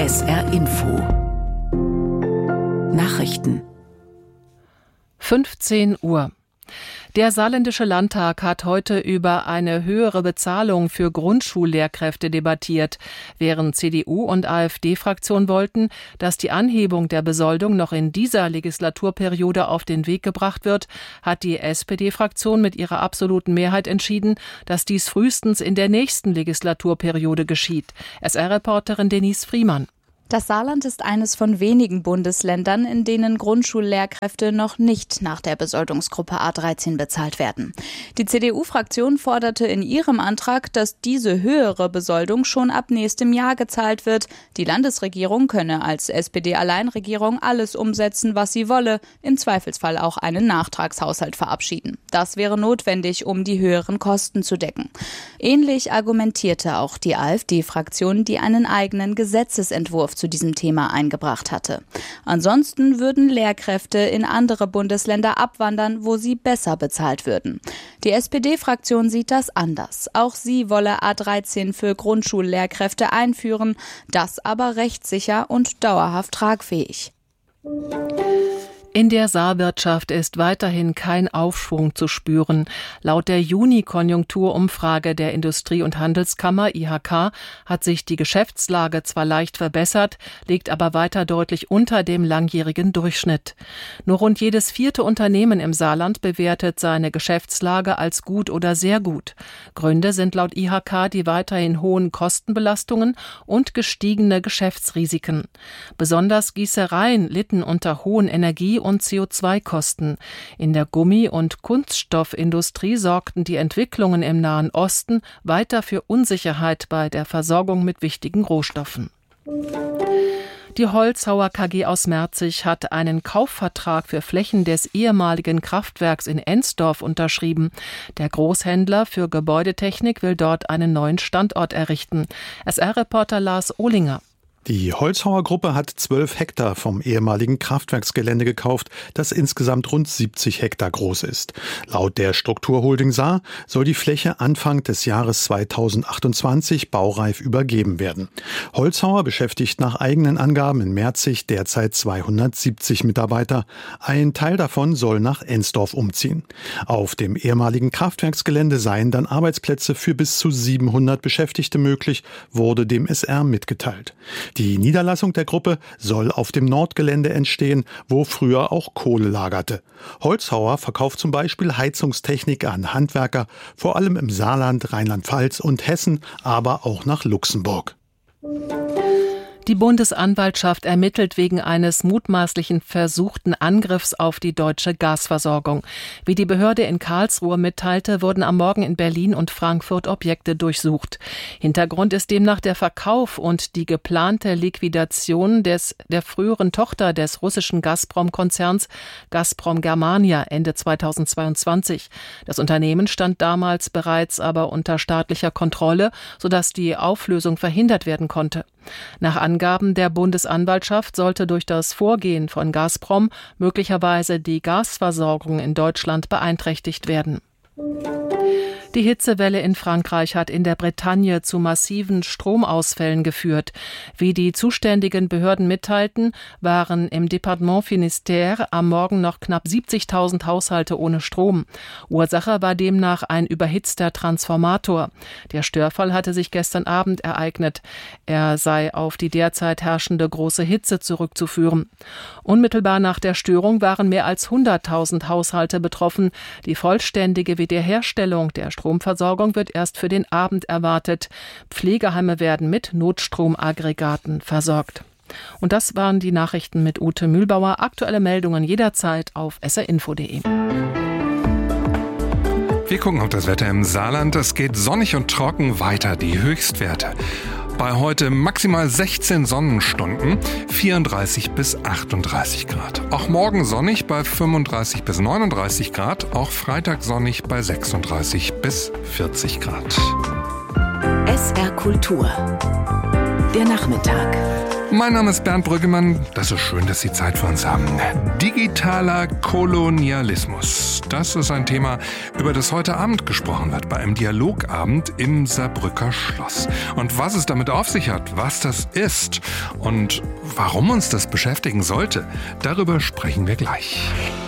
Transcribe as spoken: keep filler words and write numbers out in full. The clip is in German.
S R Info Nachrichten fünfzehn Uhr. Der Saarländische Landtag hat heute über eine höhere Bezahlung für Grundschullehrkräfte debattiert, während C D U und AfD-Fraktion wollten, dass die Anhebung der Besoldung noch in dieser Legislaturperiode auf den Weg gebracht wird, hat die S P D-Fraktion mit ihrer absoluten Mehrheit entschieden, dass dies frühestens in der nächsten Legislaturperiode geschieht. S R-Reporterin Denise Friemann. Das Saarland ist eines von wenigen Bundesländern, in denen Grundschullehrkräfte noch nicht nach der Besoldungsgruppe A dreizehn bezahlt werden. Die C D U-Fraktion forderte in ihrem Antrag, dass diese höhere Besoldung schon ab nächstem Jahr gezahlt wird. Die Landesregierung könne als S P D-Alleinregierung alles umsetzen, was sie wolle, im Zweifelsfall auch einen Nachtragshaushalt verabschieden. Das wäre notwendig, um die höheren Kosten zu decken. Ähnlich argumentierte auch die AfD-Fraktion, die einen eigenen Gesetzesentwurf zu diesem Thema eingebracht hatte. Ansonsten würden Lehrkräfte in andere Bundesländer abwandern, wo sie besser bezahlt würden. Die S P D-Fraktion sieht das anders. Auch sie wolle A dreizehn für Grundschullehrkräfte einführen, das aber rechtssicher und dauerhaft tragfähig. In der Saarwirtschaft ist weiterhin kein Aufschwung zu spüren. Laut der Juni-Konjunkturumfrage der Industrie- und Handelskammer I H K hat sich die Geschäftslage zwar leicht verbessert, liegt aber weiter deutlich unter dem langjährigen Durchschnitt. Nur rund jedes vierte Unternehmen im Saarland bewertet seine Geschäftslage als gut oder sehr gut. Gründe sind laut I H K die weiterhin hohen Kostenbelastungen und gestiegene Geschäftsrisiken. Besonders Gießereien litten unter hohen Energie- und C O zwei Kosten. In der Gummi- und Kunststoffindustrie sorgten die Entwicklungen im Nahen Osten weiter für Unsicherheit bei der Versorgung mit wichtigen Rohstoffen. Die Holzhauer K G aus Merzig hat einen Kaufvertrag für Flächen des ehemaligen Kraftwerks in Ensdorf unterschrieben. Der Großhändler für Gebäudetechnik will dort einen neuen Standort errichten. S R-Reporter Lars Ohlinger. Die Holzhauer Gruppe hat zwölf Hektar vom ehemaligen Kraftwerksgelände gekauft, das insgesamt rund siebzig Hektar groß ist. Laut der Strukturholding Saar soll die Fläche Anfang des Jahres zweitausendachtundzwanzig baureif übergeben werden. Holzhauer beschäftigt nach eigenen Angaben in Merzig derzeit zweihundertsiebzig Mitarbeiter. Ein Teil davon soll nach Ensdorf umziehen. Auf dem ehemaligen Kraftwerksgelände seien dann Arbeitsplätze für bis zu siebenhundert Beschäftigte möglich, wurde dem S R mitgeteilt. Die Niederlassung der Gruppe soll auf dem Nordgelände entstehen, wo früher auch Kohle lagerte. Holzhauer verkauft zum Beispiel Heizungstechnik an Handwerker, vor allem im Saarland, Rheinland-Pfalz und Hessen, aber auch nach Luxemburg. Die Bundesanwaltschaft ermittelt wegen eines mutmaßlichen versuchten Angriffs auf die deutsche Gasversorgung. Wie die Behörde in Karlsruhe mitteilte, wurden am Morgen in Berlin und Frankfurt Objekte durchsucht. Hintergrund ist demnach der Verkauf und die geplante Liquidation des, der früheren Tochter des russischen Gazprom-Konzerns Gazprom Germania Ende zweitausendzweiundzwanzig. Das Unternehmen stand damals bereits aber unter staatlicher Kontrolle, sodass die Auflösung verhindert werden konnte. Nach Angaben der Bundesanwaltschaft sollte durch das Vorgehen von Gazprom möglicherweise die Gasversorgung in Deutschland beeinträchtigt werden. Die Hitzewelle in Frankreich hat in der Bretagne zu massiven Stromausfällen geführt. Wie die zuständigen Behörden mitteilten, waren im Departement Finistère am Morgen noch knapp siebzigtausend Haushalte ohne Strom. Ursache war demnach ein überhitzter Transformator. Der Störfall hatte sich gestern Abend ereignet. Er sei auf die derzeit herrschende große Hitze zurückzuführen. Unmittelbar nach der Störung waren mehr als hunderttausend Haushalte betroffen. Die vollständige Wiederherstellung der Stromversorgung wird erst für den Abend erwartet. Pflegeheime werden mit Notstromaggregaten versorgt. Und das waren die Nachrichten mit Ute Mühlbauer. Aktuelle Meldungen jederzeit auf s r info punkt d e. Wir gucken auf das Wetter im Saarland. Es geht sonnig und trocken weiter, die Höchstwerte. Bei heute maximal sechzehn Sonnenstunden, vierunddreißig bis achtunddreißig Grad. Auch morgen sonnig bei fünfunddreißig bis neununddreißig Grad, auch Freitag sonnig bei sechsunddreißig bis vierzig Grad. S R Kultur. Der Nachmittag. Mein Name ist Bernd Brüggemann. Das ist schön, dass Sie Zeit für uns haben. Digitaler Kolonialismus. Das ist ein Thema, über das heute Abend gesprochen wird, bei einem Dialogabend im Saarbrücker Schloss. Und was es damit auf sich hat, was das ist und warum uns das beschäftigen sollte, darüber sprechen wir gleich.